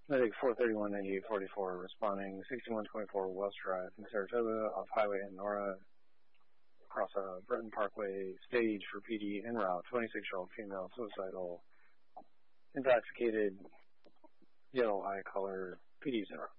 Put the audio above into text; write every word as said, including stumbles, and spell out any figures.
Medic four thirty-one ninety-eight forty-four responding sixty-one twenty-four West Drive in Saratoga off Highway in Nora across a Breton Parkway stage for P D en route. twenty-six-year-old female suicidal, intoxicated, yellow eye color. P D's en route.